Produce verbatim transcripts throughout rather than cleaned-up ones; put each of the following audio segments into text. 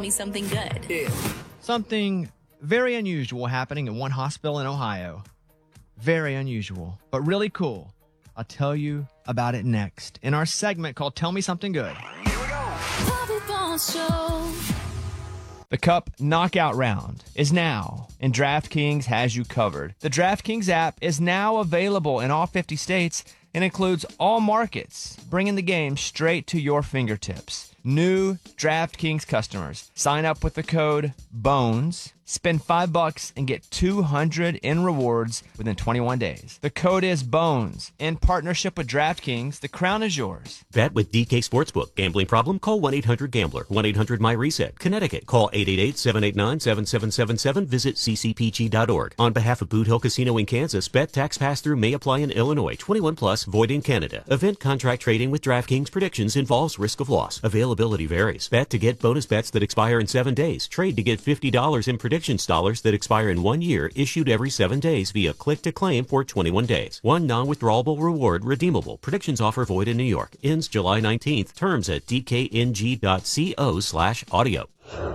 me something good. Yeah. Something very unusual happening in one hospital in Ohio. Very unusual, but really cool. I'll tell you about it next in our segment called Tell Me Something Good. Here we go. Bobby Bones Show. The Cup Knockout Round is now, and DraftKings has you covered. The DraftKings app is now available in all fifty states and includes all markets, bringing the game straight to your fingertips. New DraftKings customers sign up with the code BONES, spend five bucks and get two hundred in rewards within twenty-one days. The code is BONES. In partnership with DraftKings, the crown is yours. Bet with D K Sportsbook. Gambling problem? Call one eight hundred gambler. one eight hundred my reset. Connecticut. Call eight eight eight, seven eight nine, seven seven seven seven. Visit c c p g dot org. On behalf of Boot Hill Casino in Kansas, bet tax pass-through may apply in Illinois. twenty-one plus, void in Canada. Event contract trading with DraftKings predictions involves risk of loss. Availability varies. Bet to get bonus bets that expire in seven days. Trade to get fifty dollars in predictions dollars that expire in one year, issued every seven days via click to claim for twenty-one days. One non-withdrawable reward redeemable. Predictions offer void in New York. Ends July nineteenth. Terms at d k n g dot co slash audio.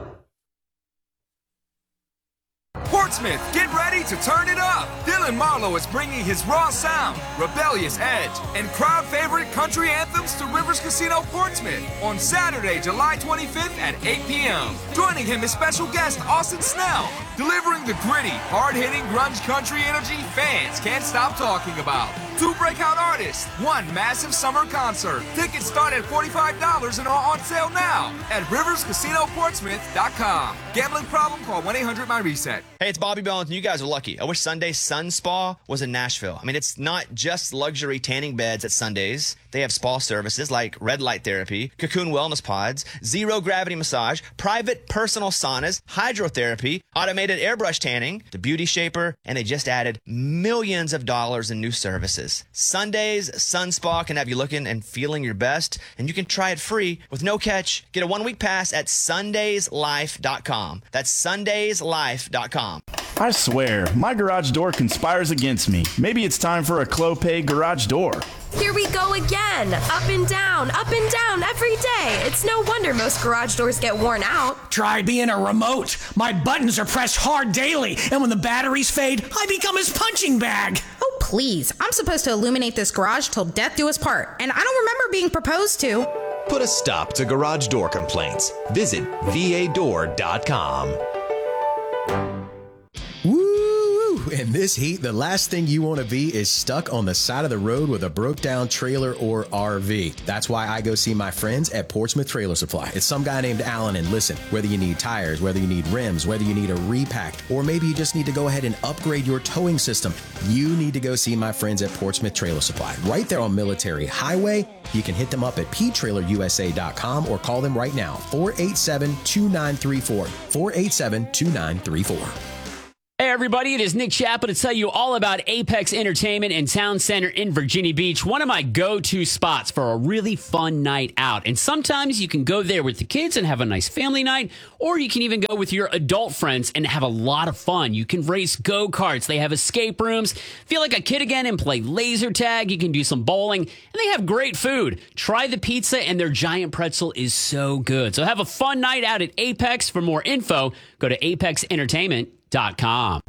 Portsmouth, get ready to turn it up. Dylan Marlowe is bringing his raw sound, rebellious edge, and crowd favorite country anthems to Rivers Casino Portsmouth on Saturday, July twenty-fifth at eight p.m. Joining him is special guest Austin Snell, delivering the gritty, hard-hitting grunge country energy fans can't stop talking about. Two breakout artists, one massive summer concert. Tickets start at forty-five dollars and are on sale now at rivers casino portsmouth dot com. Gambling problem? Call one eight hundred my reset. Hey, it's Bobby Bones, and you guys are lucky. I wish Sunday's Sun Spa was in Nashville. I mean, it's not just luxury tanning beds at Sunday's. They have spa services like red light therapy, cocoon wellness pods, zero gravity massage, private personal saunas, hydrotherapy, automated airbrush tanning, the beauty shaper, and they just added millions of dollars in new services. Sunday's Sun Spa can have you looking and feeling your best, and you can try it free with no catch. Get a one-week pass at sundays life dot com. That's sundays life dot com. I swear, my garage door conspires against me. Maybe it's time for a Clopay garage door. Here we go again. Up and down, up and down every day. It's no wonder most garage doors get worn out. Try being a remote. My buttons are pressed hard daily, and when the batteries fade, I become his punching bag. Oh, please. I'm supposed to illuminate this garage till death do us part, and I don't remember being proposed to. Put a stop to garage door complaints. Visit v a door dot com. Woo! In this heat, the last thing you want to be is stuck on the side of the road with a broke down trailer or R V. That's why I go see my friends at Portsmouth Trailer Supply. It's some guy named Alan, and listen, whether you need tires, whether you need rims, whether you need a repack, or maybe you just need to go ahead and upgrade your towing system, you need to go see my friends at Portsmouth Trailer Supply. Right there on Military Highway. You can hit them up at p trailer u s a dot com or call them right now, four eight seven, two nine three four, four eight seven, two nine three four. Hey everybody, it is Nick Chappell to tell you all about Apex Entertainment and Town Center in Virginia Beach, one of my go-to spots for a really fun night out. And sometimes you can go there with the kids and have a nice family night, or you can even go with your adult friends and have a lot of fun. You can race go-karts, they have escape rooms, feel like a kid again and play laser tag, you can do some bowling, and they have great food. Try the pizza and their giant pretzel is so good. So have a fun night out at Apex. For more info, go to apex entertainment dot com.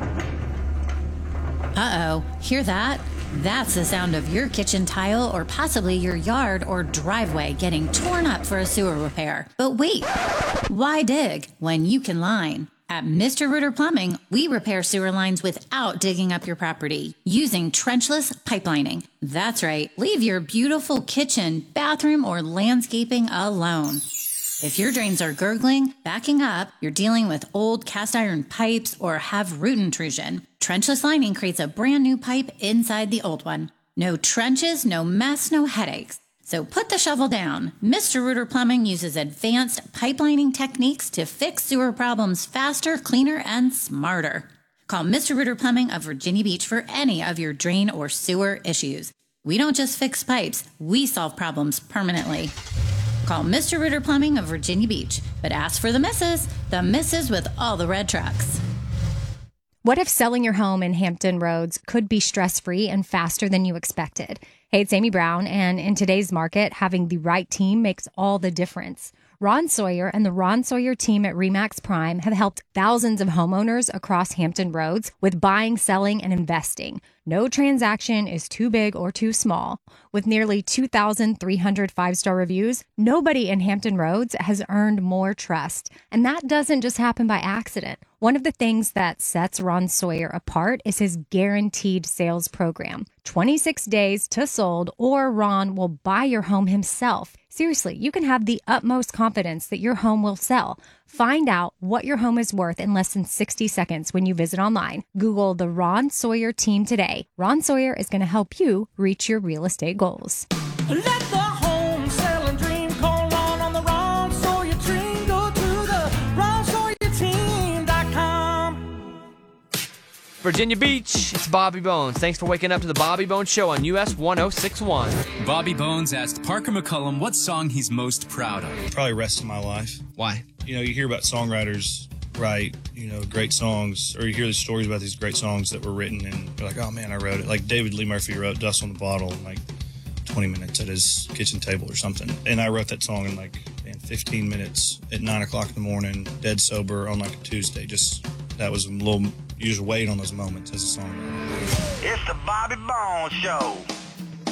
Uh-oh, hear that? That's the sound of your kitchen tile or possibly your yard or driveway getting torn up for a sewer repair. But wait, why dig when you can line? At Mister Rooter Plumbing, we repair sewer lines without digging up your property using trenchless pipelining. That's right, leave your beautiful kitchen, bathroom, or landscaping alone. If your drains are gurgling, backing up, you're dealing with old cast iron pipes, or have root intrusion, trenchless lining creates a brand new pipe inside the old one. No trenches, no mess, no headaches. So put the shovel down. Mister Rooter Plumbing uses advanced pipelining techniques to fix sewer problems faster, cleaner, and smarter. Call Mister Rooter Plumbing of Virginia Beach for any of your drain or sewer issues. We don't just fix pipes, we solve problems permanently. Call Mister Rooter Plumbing of Virginia Beach, but ask for the missus, the missus with all the red trucks. What if selling your home in Hampton Roads could be stress-free and faster than you expected? Hey, it's Amy Brown, and in today's market, having the right team makes all the difference. Ron Sawyer and the Ron Sawyer team at Remax Prime have helped thousands of homeowners across Hampton Roads with buying, selling, and investing. No transaction is too big or too small. With nearly two thousand three hundred five-star reviews, nobody in Hampton Roads has earned more trust. And that doesn't just happen by accident. One of the things that sets Ron Sawyer apart is his guaranteed sales program. twenty-six days to sold, or Ron will buy your home himself. Seriously, you can have the utmost confidence that your home will sell. Find out what your home is worth in less than sixty seconds when you visit online. Google the Ron Sawyer team today. Ron Sawyer is going to help you reach your real estate goals. Let the home selling dream call on on the Ron Sawyer team. Go to the ron sawyer team dot com. Virginia Beach, it's Bobby Bones. Thanks for waking up to the Bobby Bones Show on U S one oh six point one. Bobby Bones asked Parker McCullum what song he's most proud of. Probably Rest of My Life. Why? You know, you hear about songwriters write, you know, great songs, or you hear the stories about these great songs that were written, and you're like, oh man, I wrote it. Like David Lee Murphy wrote Dust on the Bottle in like twenty minutes at his kitchen table or something. And I wrote that song in like man, fifteen minutes at nine o'clock in the morning, dead sober on like a Tuesday. Just, that was a little, you just wait on those moments as a songwriter. It's the Bobby Bones Show.